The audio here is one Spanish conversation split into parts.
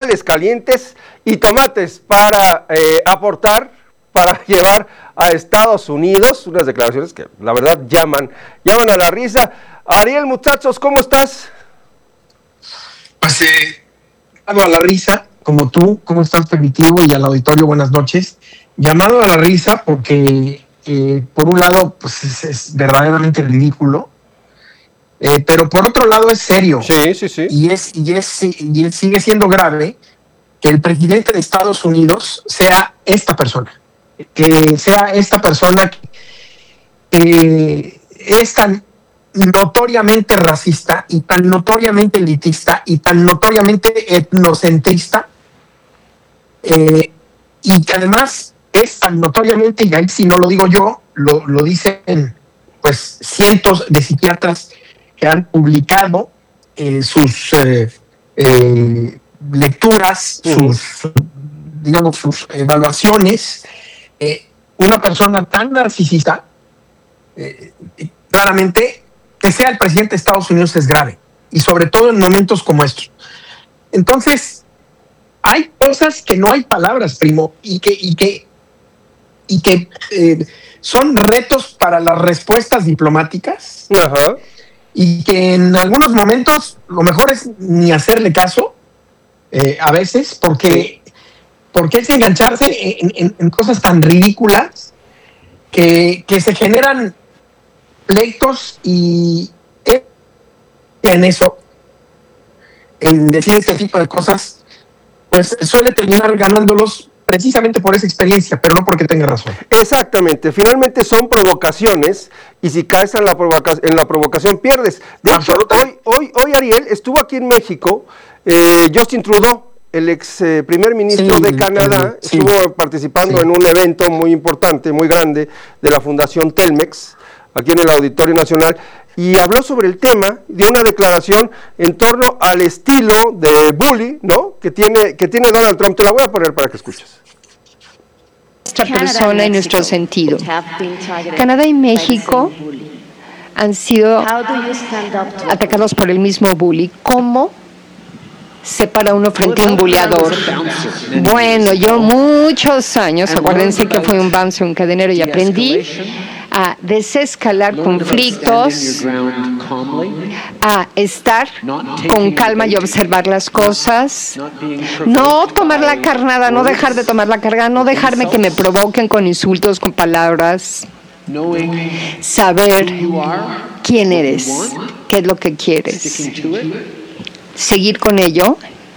tamales calientes y tomates para aportar, para llevar a Estados Unidos, unas declaraciones que la verdad llaman a la risa. Ariel, muchachos, ¿cómo estás? Pues a la risa, como tú, ¿cómo estás, Primitivo? Y al auditorio, buenas noches. Llamado a la risa porque, por un lado, pues es verdaderamente ridículo, pero por otro lado es serio. Sí. Y sigue siendo grave que el presidente de Estados Unidos sea esta persona. Que sea esta persona que es tan notoriamente racista y tan notoriamente elitista y tan notoriamente etnocentrista, y que además es tan notoriamente, y ahí sí no lo digo yo, lo dicen pues cientos de psiquiatras que han publicado sus lecturas, sus evaluaciones. Una persona tan narcisista, claramente, que sea el presidente de Estados Unidos es grave, y sobre todo en momentos como estos. Entonces, hay cosas que no hay palabras, primo, y que son retos para las respuestas diplomáticas. Ajá. Y que en algunos momentos lo mejor es ni hacerle caso, a veces, porque es engancharse en cosas tan ridículas que se generan pleitos, y en eso, en decir este tipo de cosas, pues suele terminar ganándolos precisamente por esa experiencia, pero no porque tenga razón. Exactamente, finalmente son provocaciones, y si caes en la provocación pierdes. De hecho, hoy Ariel, estuvo aquí en México Justin Trudeau, el ex primer ministro de Canadá, estuvo participando en un evento muy importante, muy grande, de la Fundación Telmex, aquí en el Auditorio Nacional, y habló sobre el tema, dio una declaración en torno al estilo de bully, ¿no?, que tiene Donald Trump. Te la voy a poner para que escuches. Nuestra persona y nuestro sentido. Canadá y México han sido atacados por el mismo bully. ¿Cómo se para uno frente a un buleador? Bueno, yo muchos años, acuérdense que fui un bouncer, un cadenero, y aprendí a desescalar conflictos, a estar con calma y observar las cosas, no tomar la carnada, no dejar de tomar la carga, no dejarme que me provoquen con insultos, con palabras, saber quién eres, qué es lo que quieres, seguir con ello,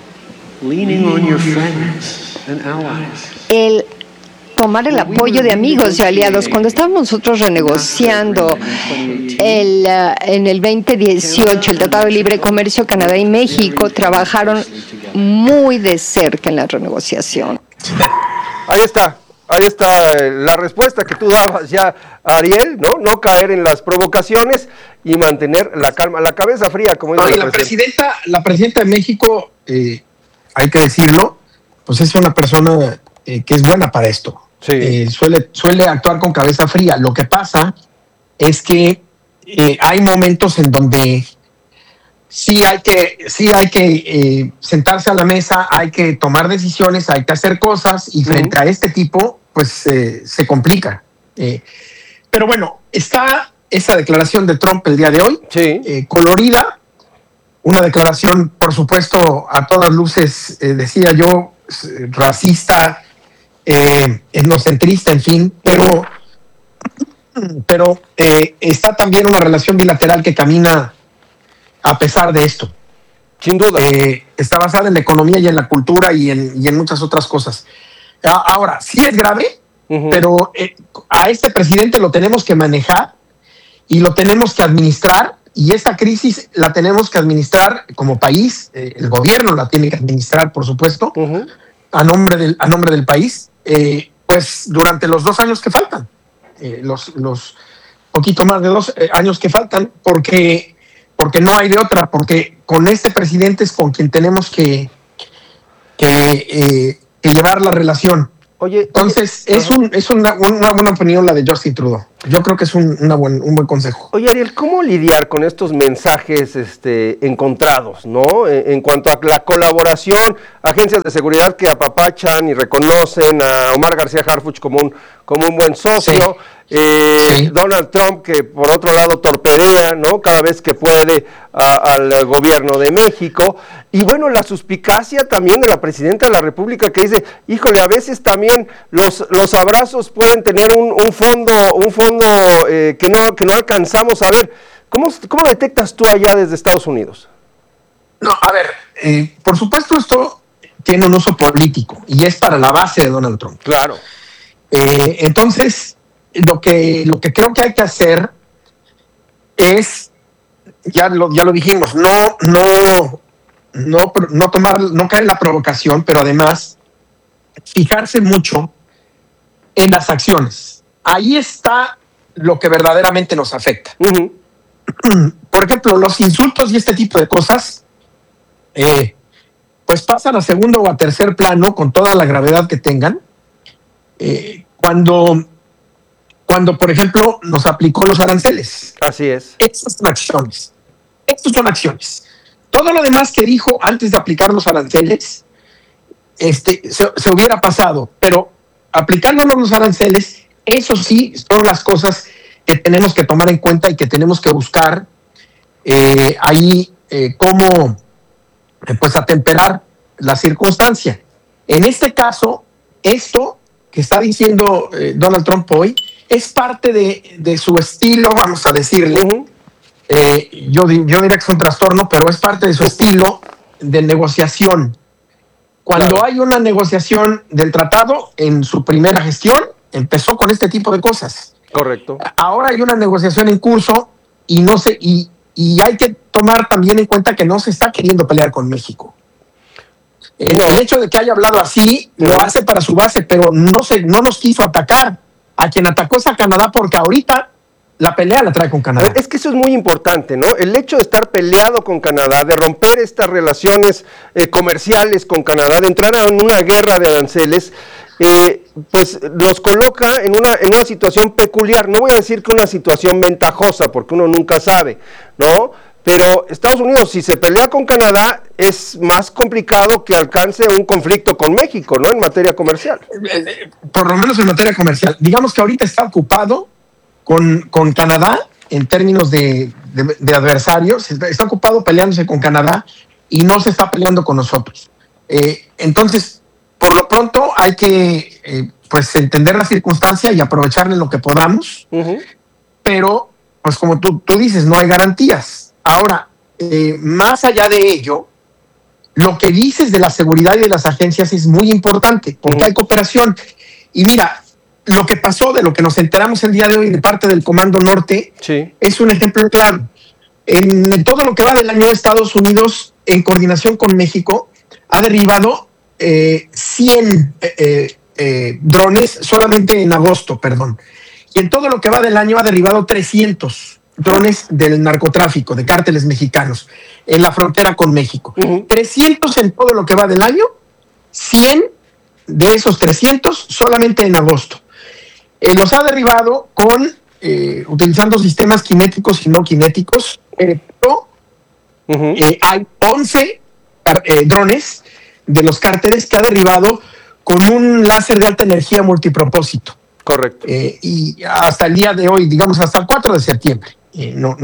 el tomar el apoyo de amigos y aliados. Cuando estábamos nosotros renegociando en el 2018 el Tratado de Libre Comercio, Canadá y México trabajaron muy de cerca en la renegociación. Ahí está la respuesta que tú dabas ya, Ariel, no caer en las provocaciones y mantener la calma, la cabeza fría, como dice la presidenta de México, hay que decirlo, pues es una persona que es buena para esto. Sí. Suele actuar con cabeza fría. Lo que pasa es que hay momentos en donde sí hay que sentarse a la mesa, hay que tomar decisiones, hay que hacer cosas, y frente a este tipo, pues se complica. Pero bueno, está esa declaración de Trump el día de hoy, colorida, una declaración, por supuesto, a todas luces, decía yo, racista, etnocentrista, en fin, pero está también una relación bilateral que camina a pesar de esto. Sin duda. Está basada en la economía y en la cultura y en muchas otras cosas. Ahora, sí es grave, pero a este presidente lo tenemos que manejar y lo tenemos que administrar, y esta crisis la tenemos que administrar como país. El gobierno la tiene que administrar, por supuesto, a nombre del país, pues durante los 2 años que faltan, los poquito más de 2 años que faltan, porque no hay de otra, porque con este presidente es con quien tenemos que llevar la relación. Entonces, es una buena opinión la de Justin Trudeau. Yo creo que es un buen consejo. Oye, Ariel, ¿cómo lidiar con estos mensajes encontrados, ¿no? En cuanto a la colaboración, agencias de seguridad que apapachan y reconocen a Omar García Harfuch como un buen socio, Donald Trump, que por otro lado torpedea, ¿no?, cada vez que puede al gobierno de México, y bueno, la suspicacia también de la presidenta de la República, que dice, híjole, a veces también los abrazos pueden tener un fondo que no alcanzamos a ver. ¿Cómo lo detectas tú allá desde Estados Unidos? No, a ver, por supuesto esto tiene un uso político y es para la base de Donald Trump. Claro. Entonces, lo que creo que hay que hacer es, ya lo dijimos, no caer en la provocación, pero además fijarse mucho en las acciones. Ahí está lo que verdaderamente nos afecta. Uh-huh. Por ejemplo, los insultos y este tipo de cosas, pues pasan a segundo o a tercer plano con toda la gravedad que tengan. Cuando, por ejemplo, nos aplicó los aranceles. Así es. Estas son acciones. Todo lo demás que dijo antes de aplicar los aranceles, se hubiera pasado, pero aplicándonos los aranceles, eso sí son las cosas que tenemos que tomar en cuenta y que tenemos que buscar cómo pues atemperar la circunstancia. En este caso, esto que está diciendo Donald Trump hoy es parte de su estilo, vamos a decirle. Uh-huh. Yo diría que es un trastorno, pero es parte de su estilo de negociación. Cuando hay una negociación del tratado, en su primera gestión, empezó con este tipo de cosas. Correcto. Ahora hay una negociación en curso y hay que tomar también en cuenta que no se está queriendo pelear con México. El hecho de que haya hablado así, lo hace para su base, pero no nos quiso atacar. A quien atacó es a Canadá, porque ahorita la pelea la trae con Canadá. Es que eso es muy importante, ¿no? El hecho de estar peleado con Canadá, de romper estas relaciones comerciales con Canadá, de entrar en una guerra de aranceles, pues nos coloca en una situación peculiar. No voy a decir que una situación ventajosa, porque uno nunca sabe, ¿no? Pero Estados Unidos, si se pelea con Canadá, es más complicado que alcance un conflicto con México, ¿no?, en materia comercial. Por lo menos en materia comercial. Digamos que ahorita está ocupado con Canadá en términos de adversarios. Está ocupado peleándose con Canadá y no se está peleando con nosotros. Entonces, por lo pronto hay que pues entender la circunstancia y aprovecharle lo que podamos. Uh-huh. Pero, pues como tú dices, no hay garantías. Ahora, más allá de ello, lo que dices de la seguridad y de las agencias es muy importante, porque hay cooperación. Y mira, lo que pasó, de lo que nos enteramos el día de hoy de parte del Comando Norte, es un ejemplo claro. En todo lo que va del año, Estados Unidos, en coordinación con México, ha derribado 100 drones solamente en agosto, Y en todo lo que va del año ha derribado 300 drones del narcotráfico, de cárteles mexicanos, en la frontera con México. Uh-huh. 300 en todo lo que va del año, 100 de esos 300 solamente en agosto. Los ha derribado utilizando sistemas cinéticos y no cinéticos. Hay 11 drones de los cárteles que ha derribado con un láser de alta energía multipropósito. Correcto. Y hasta el día de hoy, digamos hasta el 4 de septiembre, no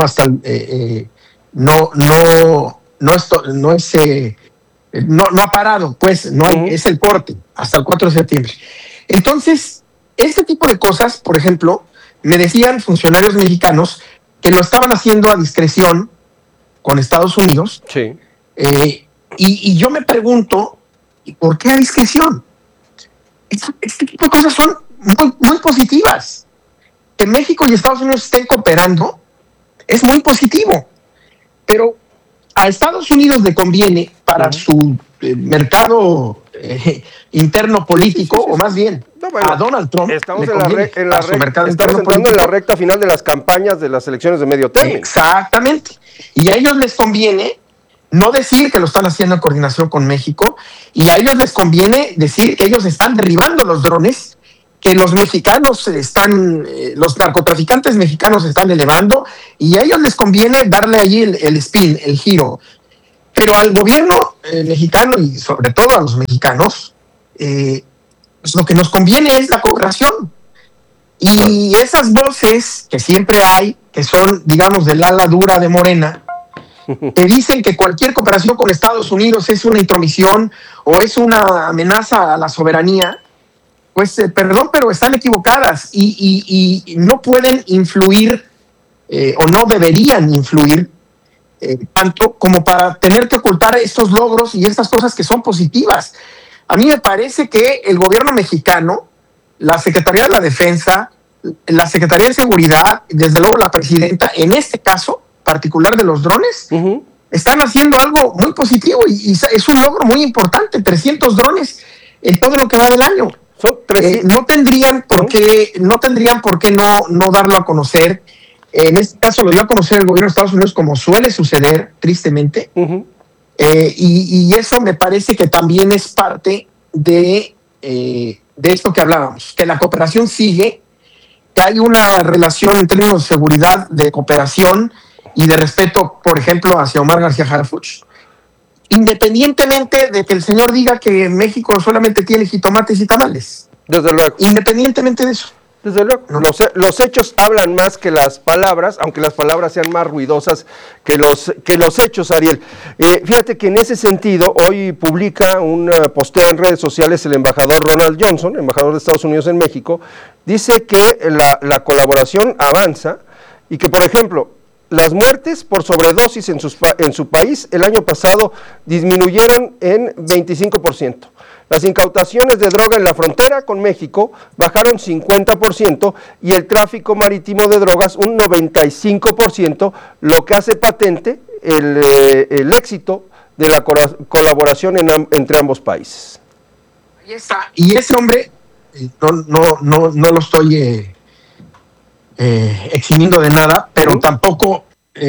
ha parado, pues, es el corte hasta el 4 de septiembre. Entonces, este tipo de cosas, por ejemplo, me decían funcionarios mexicanos que lo estaban haciendo a discreción con Estados Unidos. Sí. Y yo me pregunto, ¿por qué a discreción? Este tipo de cosas son muy, muy positivas. Que México y Estados Unidos estén cooperando es muy positivo, pero a Estados Unidos le conviene para su mercado interno político, o más bien a Donald Trump. Estamos entrando en la recta final de las campañas de las elecciones de medio término. Exactamente. Y a ellos les conviene no decir que lo están haciendo en coordinación con México, y a ellos les conviene decir que ellos están derribando los drones, que los mexicanos los narcotraficantes mexicanos están elevando, y a ellos les conviene darle allí el spin, el giro. Pero al gobierno mexicano y sobre todo a los mexicanos, pues lo que nos conviene es la cooperación. Y esas voces que siempre hay, que son, digamos, del ala dura de Morena, que dicen que cualquier cooperación con Estados Unidos es una intromisión o es una amenaza a la soberanía, pues perdón, pero están equivocadas y no pueden influir o no deberían influir tanto como para tener que ocultar estos logros y estas cosas que son positivas. A mí me parece que el gobierno mexicano, la Secretaría de la Defensa, la Secretaría de Seguridad, desde luego la presidenta, en este caso particular de los drones, están haciendo algo muy positivo y es un logro muy importante, 300 drones en todo lo que va del año. No tendrían por qué no darlo a conocer. En este caso lo dio a conocer el gobierno de Estados Unidos, como suele suceder, tristemente. Y eso me parece que también es parte de esto que hablábamos, que la cooperación sigue, que hay una relación en términos de seguridad, de cooperación y de respeto, por ejemplo, hacia Omar García Harfuch, independientemente de que el señor diga que México solamente tiene jitomates y tamales. Desde luego. Independientemente de eso. Desde luego, los hechos hablan más que las palabras, aunque las palabras sean más ruidosas que los hechos, Ariel. Fíjate que en ese sentido, hoy publica un posteo en redes sociales el embajador Ronald Johnson, embajador de Estados Unidos en México, dice que la colaboración avanza y que, por ejemplo, las muertes por sobredosis en su país el año pasado disminuyeron en 25%. Las incautaciones de droga en la frontera con México bajaron 50% y el tráfico marítimo de drogas un 95%, lo que hace patente el éxito de la colaboración entre ambos países. Ahí está. Y ese hombre, no lo estoy eximiendo de nada, pero tampoco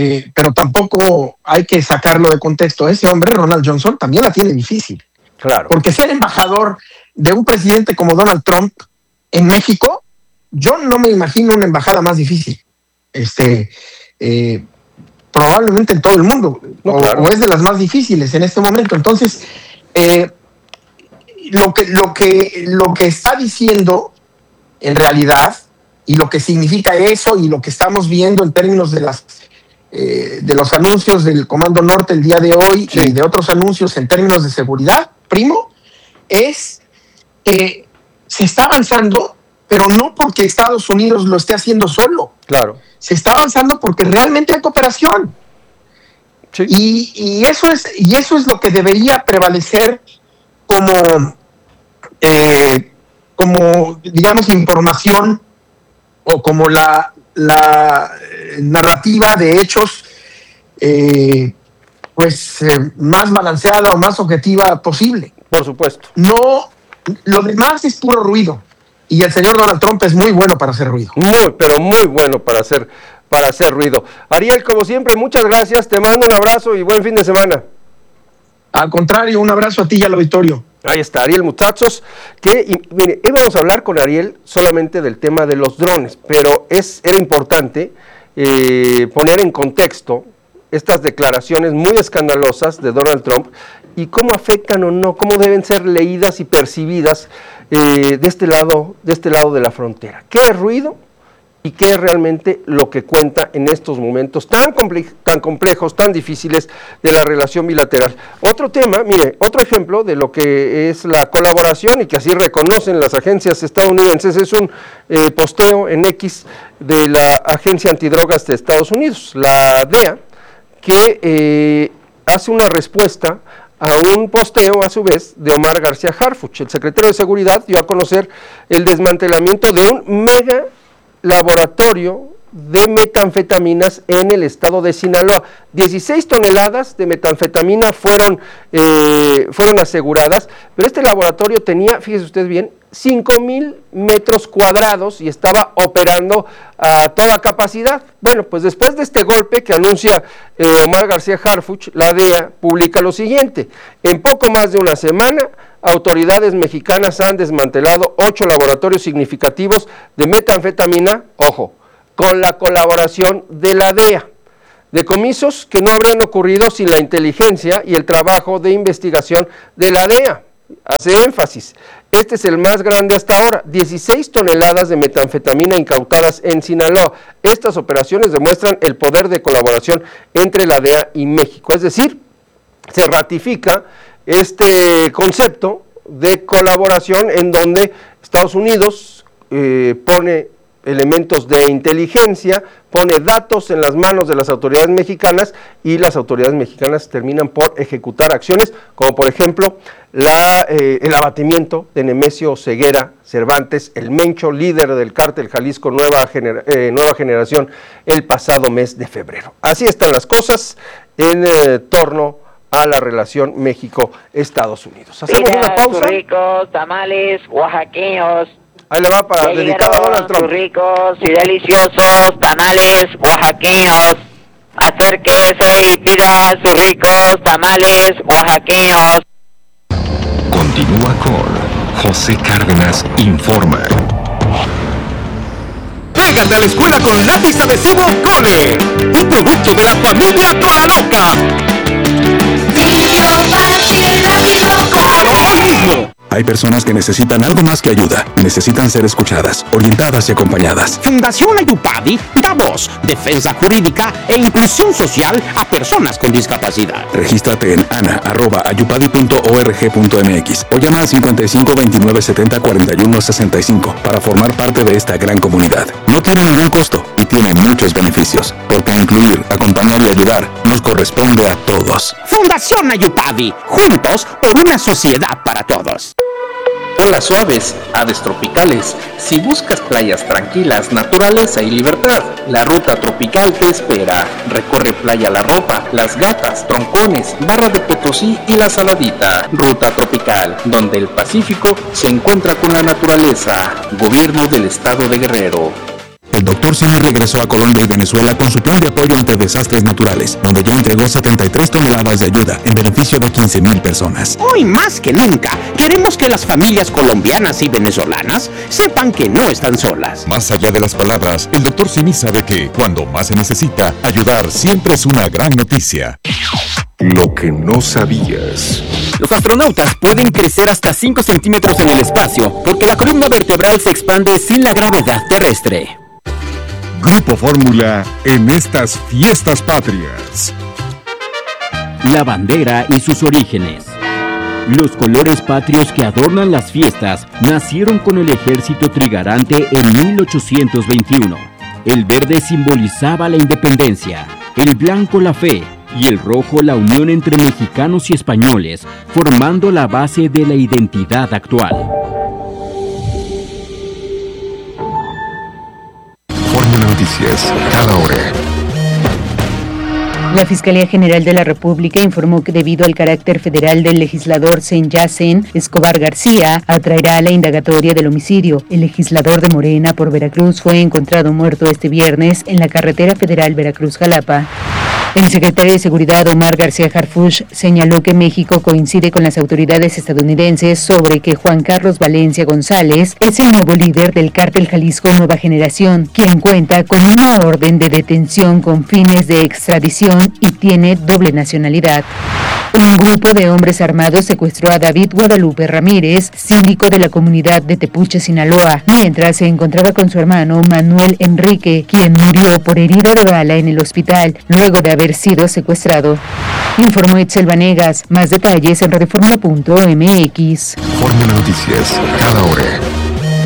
hay que sacarlo de contexto. Ese hombre, Ronald Johnson, también la tiene difícil. Claro. Porque ser embajador de un presidente como Donald Trump en México, yo no me imagino una embajada más difícil. Probablemente en todo el mundo, claro. o es de las más difíciles en este momento. Entonces, lo que está diciendo en realidad, y lo que significa eso, y lo que estamos viendo en términos de los anuncios del Comando Norte el día de hoy, sí, y de otros anuncios en términos de seguridad, primo, es que se está avanzando, pero no porque Estados Unidos lo esté haciendo solo. Claro. Se está avanzando porque realmente hay cooperación. Sí. Y eso es lo que debería prevalecer como digamos, información o como la narrativa de hechos más balanceada o más objetiva posible. Por supuesto. No, lo demás es puro ruido. Y el señor Donald Trump es muy bueno para hacer ruido. Pero muy bueno para hacer ruido. Ariel, como siempre, muchas gracias. Te mando un abrazo y buen fin de semana. Al contrario, un abrazo a ti y al auditorio. Ahí está, Ariel Mutazos, mire, íbamos a hablar con Ariel solamente del tema de los drones, pero era importante poner en contexto estas declaraciones muy escandalosas de Donald Trump y cómo afectan o no, cómo deben ser leídas y percibidas de este lado de la frontera. ¿Qué es ruido? Y qué es realmente lo que cuenta en estos momentos tan complejos, tan difíciles de la relación bilateral. Otro tema, mire, otro ejemplo de lo que es la colaboración y que así reconocen las agencias estadounidenses es un posteo en X de la Agencia Antidrogas de Estados Unidos, la DEA, que hace una respuesta a un posteo, a su vez, de Omar García Harfuch. El secretario de Seguridad dio a conocer el desmantelamiento de un mega laboratorio de metanfetaminas en el estado de Sinaloa. 16 toneladas de metanfetamina fueron aseguradas, pero este laboratorio tenía, fíjese usted bien, 5,000 metros cuadrados y estaba operando a toda capacidad. Bueno, pues después de este golpe que anuncia Omar García Harfuch, la DEA publica lo siguiente: en poco más de una semana, autoridades mexicanas han desmantelado 8 laboratorios significativos de metanfetamina, ojo, con la colaboración de la DEA. Decomisos que no habrían ocurrido sin la inteligencia y el trabajo de investigación de la DEA. Hace énfasis, este es el más grande hasta ahora, 16 toneladas de metanfetamina incautadas en Sinaloa. Estas operaciones demuestran el poder de colaboración entre la DEA y México, es decir, se ratifica este concepto de colaboración en donde Estados Unidos pone elementos de inteligencia, pone datos en las manos de las autoridades mexicanas y las autoridades mexicanas terminan por ejecutar acciones, como por ejemplo el abatimiento de Nemesio Ceguera Cervantes, el Mencho, líder del cártel Jalisco Nueva Generación, el pasado mes de febrero. Así están las cosas en torno a la relación México-Estados Unidos. Hacemos una pausa. Ricos, tamales, oaxaqueños. Ahí le va para dedicado a Donald Trump. Ricos y deliciosos tamales oaxaqueños. Acérquese y pida sus ricos tamales oaxaqueños. Continúa con José Cárdenas Informa. Pégate a la escuela con lápiz adhesivo Cole, un producto de la familia Tolaraca. Hoy mismo. Hay personas que necesitan algo más que ayuda, necesitan ser escuchadas, orientadas y acompañadas. Fundación Ayupadi da voz, defensa jurídica e inclusión social a personas con discapacidad. Regístrate en ana@ayupadi.org.mx o llama al 55 29 70 41 65 para formar parte de esta gran comunidad. No tiene ningún costo y tiene muchos beneficios, porque incluir, acompañar y ayudar nos corresponde a todos. Fundación Ayupadi, juntos por una sociedad para todos. Olas suaves, aves tropicales. Si buscas playas tranquilas, naturaleza y libertad, la ruta tropical te espera. Recorre Playa La Ropa, Las Gatas, Troncones, Barra de Potosí y La Saladita. Ruta tropical, donde el Pacífico se encuentra con la naturaleza. Gobierno del Estado de Guerrero. El Dr. Simi regresó a Colombia y Venezuela con su plan de apoyo ante desastres naturales, donde ya entregó 73 toneladas de ayuda en beneficio de 15,000 personas. Hoy más que nunca, queremos que las familias colombianas y venezolanas sepan que no están solas. Más allá de las palabras, el Dr. Simi sabe que, cuando más se necesita, ayudar siempre es una gran noticia. Lo que no sabías. Los astronautas pueden crecer hasta 5 centímetros en el espacio porque la columna vertebral se expande sin la gravedad terrestre. Grupo Fórmula en estas fiestas patrias. La bandera y sus orígenes. Los colores patrios que adornan las fiestas nacieron con el ejército trigarante en 1821. El verde simbolizaba la independencia, el blanco la fe y el rojo la unión entre mexicanos y españoles, formando la base de la identidad actual. Fórmula Noticias, cada hora. La Fiscalía General de la República informó que debido al carácter federal del legislador Senyacen Escobar García, atraerá a la indagatoria del homicidio. El legislador de Morena por Veracruz fue encontrado muerto este viernes en la carretera federal Veracruz-Jalapa. El secretario de Seguridad, Omar García Harfuch, señaló que México coincide con las autoridades estadounidenses sobre que Juan Carlos Valencia González es el nuevo líder del cártel Jalisco Nueva Generación, quien cuenta con una orden de detención con fines de extradición y tiene doble nacionalidad. Un grupo de hombres armados secuestró a David Guadalupe Ramírez, síndico de la comunidad de Tepuche, Sinaloa, mientras se encontraba con su hermano Manuel Enrique, quien murió por herida de bala en el hospital luego de haber sido secuestrado. Informó Etzel Vanegas. Más detalles en radioformula.mx. Fórmula Noticias, cada hora.